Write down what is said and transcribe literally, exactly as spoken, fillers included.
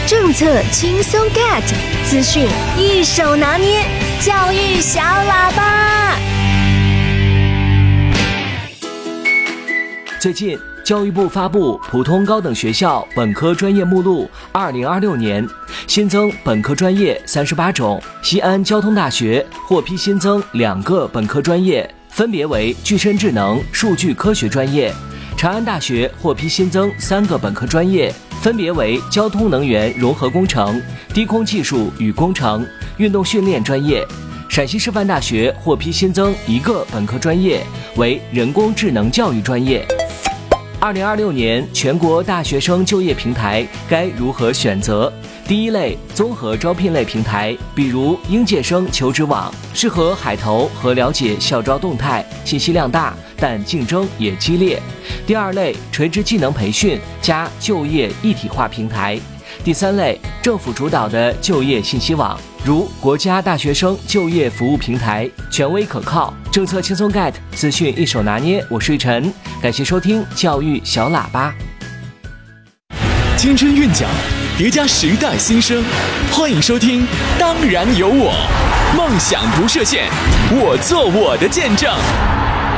政策轻松 get， 资讯一手拿捏，教育小喇叭。 最近，教育部发布普通高等学校本科专业目录二零二六年，新增本科专业三十八种。西安交通大学获批新增两个本科专业，分别为具身智能、数据科学专业。长安大学获批新增三个本科专业，分别为交通能源融合工程、低空技术与工程、运动训练专业。陕西师范大学获批新增一个本科专业，为人工智能教育专业。二零二六年全国大学生就业平台该如何选择？第一类，综合招聘类平台，比如应届生求职网，适合海投和了解校招动态，信息量大，但竞争也激烈。第二类，垂直技能培训加就业一体化平台。第三类，政府主导的就业信息网，如国家大学生就业服务平台，权威可靠，政策轻松 get， 资讯一手拿捏。我是玉晨，感谢收听教育小喇叭。 青春韵脚，叠加时代新生，欢迎收听。当然有我，梦想不设限，我做我的见证。